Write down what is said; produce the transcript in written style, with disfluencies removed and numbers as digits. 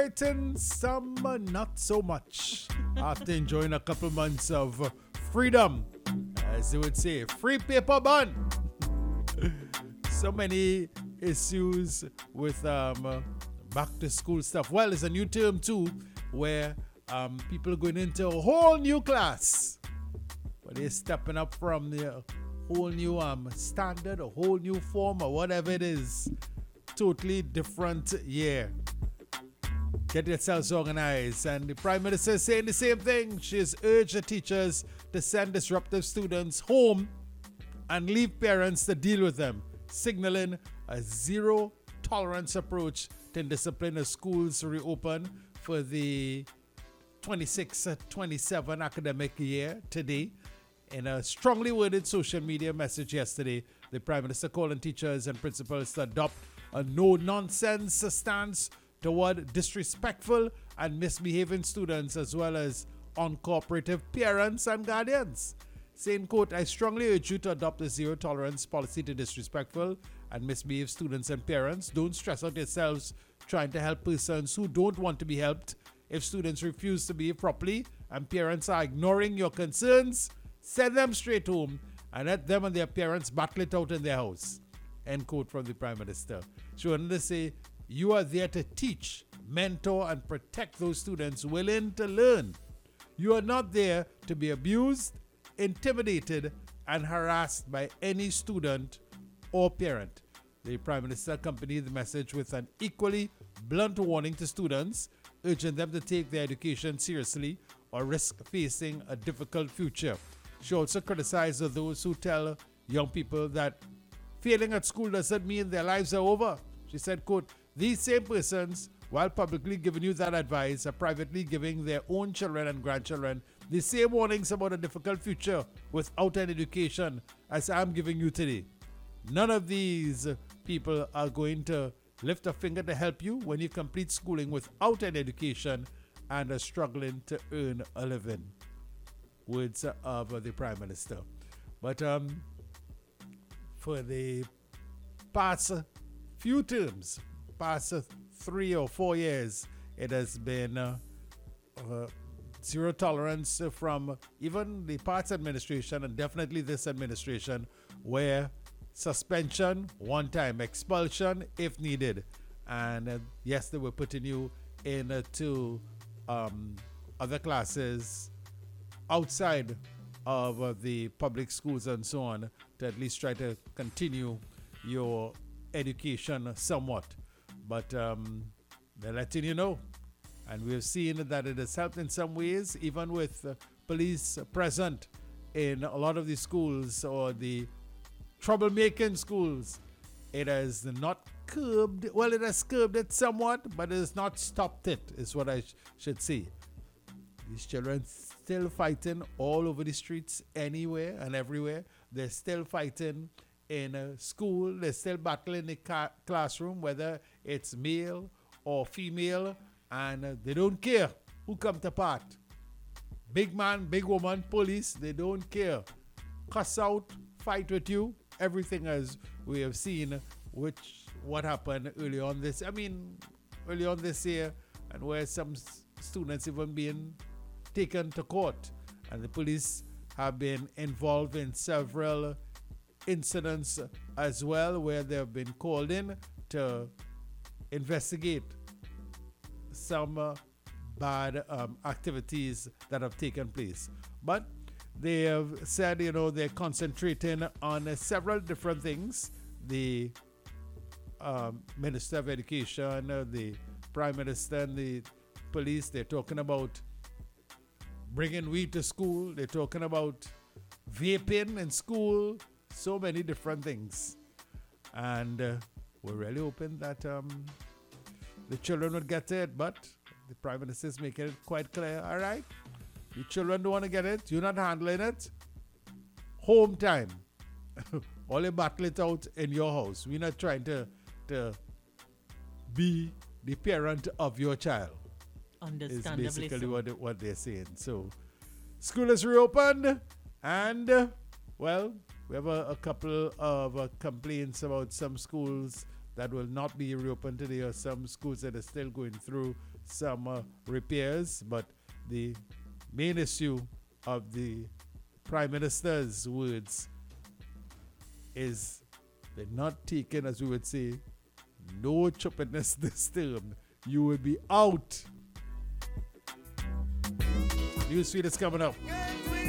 And some not so much after enjoying a couple months of freedom, as they would say, free paper bun. So many issues with back to school stuff. Well, it's a new term too, where people are going into a whole new class, but they're stepping up from the whole new standard, a whole new form, or whatever it is. Totally different year. Get yourselves organized. And the Prime Minister is saying the same thing. She has urged the teachers to send disruptive students home and leave parents to deal with them, signaling a zero-tolerance approach to discipline as schools reopen for the 26-27 academic year today. In a strongly worded social media message yesterday, the Prime Minister called on teachers and principals to adopt a no-nonsense stance toward disrespectful and misbehaving students, as well as uncooperative parents and guardians. Saying, quote, I strongly urge you to adopt a zero-tolerance policy to disrespectful and misbehaved students and parents. Don't stress out yourselves trying to help persons who don't want to be helped. If students refuse to behave properly and parents are ignoring your concerns, send them straight home and let them and their parents battle it out in their house. End quote from the Prime Minister. She went on to say, you are there to teach, mentor, and protect those students willing to learn. You are not there to be abused, intimidated, and harassed by any student or parent. The Prime Minister accompanied the message with an equally blunt warning to students, urging them to take their education seriously or risk facing a difficult future. She also criticized those who tell young people that failing at school doesn't mean their lives are over. She said, quote, these same persons, while publicly giving you that advice, are privately giving their own children and grandchildren the same warnings about a difficult future without an education as I'm giving you today. None of these people are going to lift a finger to help you when you complete schooling without an education and are struggling to earn a living. Words of the Prime Minister. But for the past few terms, past 3 or 4 years, it has been zero tolerance from even the past administration and definitely this administration, where suspension, one time expulsion if needed. And yes, they were putting you into other classes outside of the public schools and so on to at least try to continue your education somewhat. But they're letting you know. And we've seen that it has helped in some ways, even with police present in a lot of the schools or the troublemaking schools. It has not curbed, well, it has curbed it somewhat, but it has not stopped it, is what I should say. These children still fighting all over the streets, anywhere and everywhere. They're still fighting in school. They're still battling in the classroom, whether it's male or female, and they don't care who come to part. Big man, big woman, police, they don't care. Cuss out, fight with you, everything as we have seen, what happened early on this year, and where some students even being taken to court, and the police have been involved in several incidents as well, where they have been called in to investigate some bad activities that have taken place. But they have said, they're concentrating on several different things. The Minister of Education, the Prime Minister, and the police, they're talking about bringing weed to school. They're talking about vaping in school. So many different things. And we're really hoping that the children would get it. But the Prime Minister is making it quite clear. All right, the children don't want to get it. You're not handling it. Home time. All you battle it out in your house. We're not trying to be the parent of your child. Understandably is basically so. what they're saying. So, school is reopened, and well, we have a couple of complaints about some schools that will not be reopened today, or some schools that are still going through some repairs, but the main issue of the Prime Minister's words is they're not taking, as we would say, no choppiness this term. You will be out. Newsfeed is coming up.